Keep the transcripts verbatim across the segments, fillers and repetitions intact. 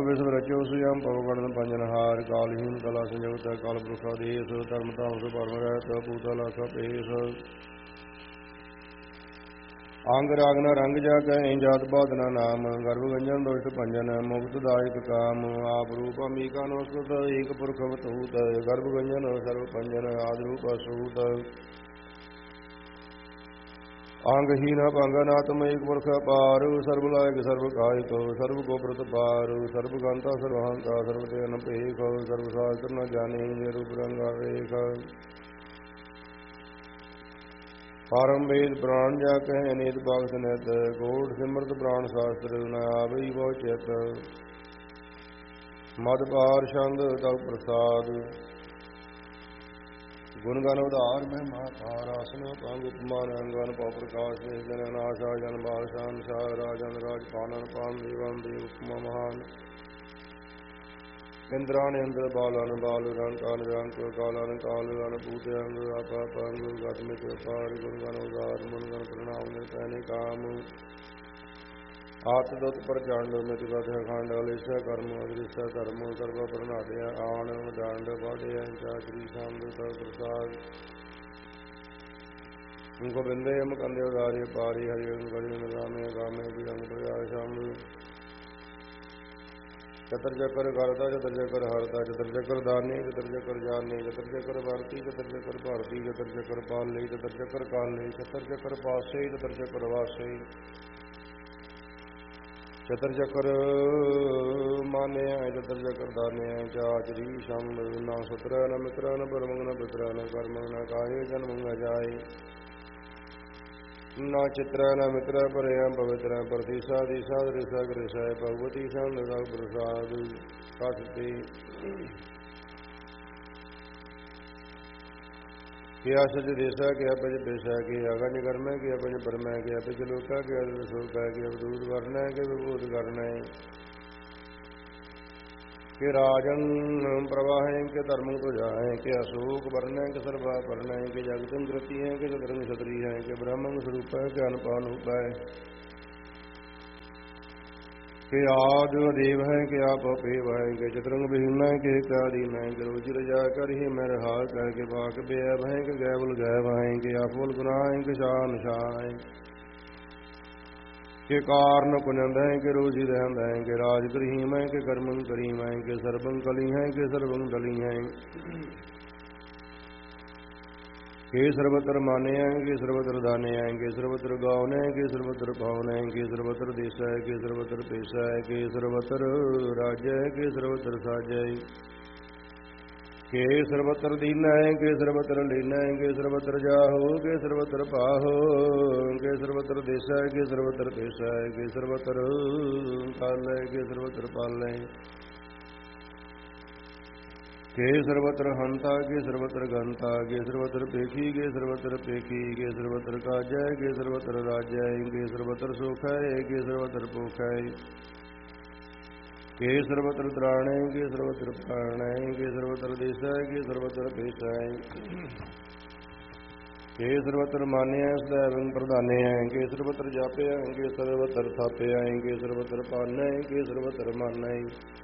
विश्व रचो सुयम पवगण पंजनहार कालहीन कला संयुक्त काल पुरुषादेश धर्म धाम से परम रहत पूतल सपेश अंग रागना रंग जा कह जात बादना नाम गर्भ गंजन दुष्ट पंजन मुक्त दायक काम आप रूप अम्बिका नोस्कृत एक पुरख अवतूत गर्भ गंजन सर्व पंजन आदि रूप असूत अंगहीन पंगनात्म एक पुरख पार सर्वलायक सर्व कायिक सर्व को प्रतपार सर्वगंता सर्वहंता सर्वतेन पेख सर्वशास्त्र न जाने रूप रंग रेख पारम वेद प्राण जा कह अनेत भगत नित गोढ़ सिमृत प्राण शास्त्र न आवई बहु चित मद पार छंद तव प्रसाद गुणगन उदार में महापार आसन पांग उपमान अंगन पौ प्रकाश जन नाशा जन बाशान शाह राजन राज पानन पान देवम देव उपमा महान इंद्रान इंद्र बालन बालुरन कान रंक कालन कालन पूते अंग आपा पंग गतमित पार गुणगन उदार मुनगन प्रणाम निर्तैनि काम आत्मदत्त प्रचंड मित गथ खंड अलिश कर्म अदृश्य धर्म सर्व प्रणादय आण दंड बाढ़ चाचरी छंद प्रसाद गोविंदे मुकंदे उदार्य पारी हरि गरि मिलामे गामे विरंग प्रयास शंभ चतर चक्कर करता चतर चक्कर हरता चतर चक्कर दानी चतर चक्कर जाने चतर चक्कर भारती चतर चक्कर भारती चतर चक्कर पाले चतर चक्कर काले चतर चक्कर पासे चतर चक्कर वासे चतर चक्कर माने चतर चक्कर दाने चाचरी शंभ न सुत्र न मित्र न परमंग न पित्र न कर्म न काये जन्म न जाय न चित्र न मित्र पर पवित्र प्रतिशा दिशा दृशा गृषा भगवती शंद प्रसाद काटते क्या सच देशा क्या पज पेशा के अगंज कर्म के अपज परम के अपज लोका के अद शोका के अवधूत करना के विभूत करना के राजन प्रवाह के धर्म तो जाए के अशोक वर्ण के सर्वा वर्ण के जगतम कृति है के चतुरंग क्षत्रिय है के ब्रह्म स्वरूप है के अनपान होता है के आद देव है के आप अपेव है के चतुरंग विहीन है के कादीन है के रोजी रजा कर ही मैं रहा कह के बाक बेअब है के गैबुल गैब है के अफुल गुनाह है के शान शाह है के कारण कुनंद है के रोजी रहंद है के राज करीम है के कर्मं करीम है के सर्वं कली है के सर्वं दली है के सर्वत्र माने आएंगे सर्वत्र दाने आएंगे सर्वत्र गावने आएंगे सर्वत्र पावने आएंगे सर्वत्र देश है के सर्वत्र पेशा है के सर्वत्र राज्य है के सर्वत्र साज है के सर्वत्र दीन है के सर्वत्र लीन है के सर्वत्र जाहो के सर्वत्र पाहो के सर्वत्र देश है के सर्वत्र पेशा है के सर्वत्र काल है के सर्वत्र पाल है के सर्वत्र हंता के सर्वत्र घंता के सर्वत्र पेखी के सर्वत्र पेखी के सर्वत्र काजय के सर्वत्र राज्य के सर्वत्र सुख है के सर्वत्र पोख है के सर्वत्र त्राण के सर्वत्र प्राण के सर्वत्र देश है के सर्वत्र पेश है के सर्वत्र मान्य सदैव प्रधाने हैं के सर्वत्र जापे हैं के सर्वत्र थापे हैं के सर्वत्र पाने के सर्वत्र माने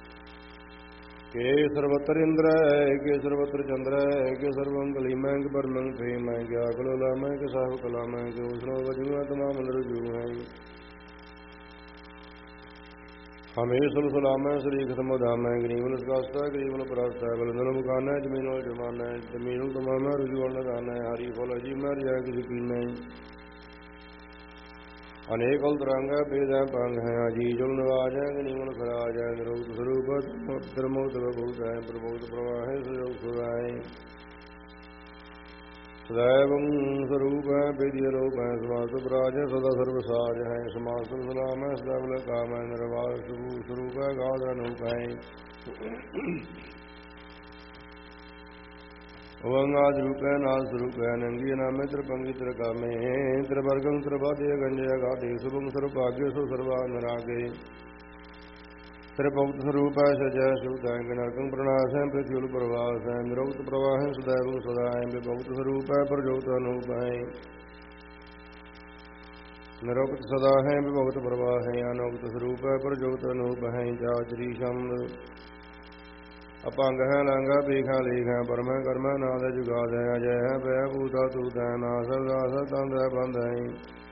के सर्वत्र इंद्र है के सर्वत्र चंद्र है के सर्वं कलीम है के परमं प्रेम है के आकलो लाम है के साहब कलाम है के उसनो वजू है तमाम रजू है हमें सुलसलाम है श्री खत्म धाम है गरीबन स्कास्ता गरीबन प्रास्ता है बलंदन मुकान है जमीन जमान है जमीन तमाम है रजू दान है हरी फल अजी मर जाए किसी की नहीं अनेक तरंग है वेद है पंग है अजीज नवाज है गनीमन खराज है निरोध स्वरूप धर्मोत बहुत है प्रबोध प्रवाह है सुयोग सुराय सदैव स्वरूप है वेदिय रूप है समास प्राज है सदा सर्वसाज है समास सलाम है सदा बल काम है निर्वाह स्वरूप है गाध अनूप है अवंगाद रूप है नाद स्वरूप है नंगी नामे त्रिपंगी त्रिकामे त्रिवर्गं त्रिभादय गंजय गाधे शुभं सर्वभाग्य सो सर्वा नरागे त्रिभक्त स्वरूप है सजय शुद्ध है गणकं प्रणाश है पृथ्वी प्रवास है निरोक्त प्रवाह है सदैव सदा है विभक्त स्वरूप है प्रजोत अनूप है ਨਿਰੁਕਤ ਸਦਾ ਹੈ ਵਿਭੁਗਤ ਪ੍ਰਵਾਹ ਹੈ ਅਨੁਕਤ ਸਰੂਪ ਹੈ ਪ੍ਰਜੋਤ ਅਨੂਪ ਹੈ ਚਾਚਰੀ ਛੰਦ ਅਪੰਗ ਹੈ ਲੰਗਾ ਪੀਖਾ ਲੀਖ ਹੈ ਪਰਮੈ ਕਰਮੈ ਨਾਦ ਜੁਗਾਦ ਹੈ ਅਜੈ ਹੈ ਬੈ ਭੂਤਾ ਤੂਤ ਹੈ ਨਾਸ ਦਾਸ ਤੰਦ ਹੈ ਬੰਦ ਹੈ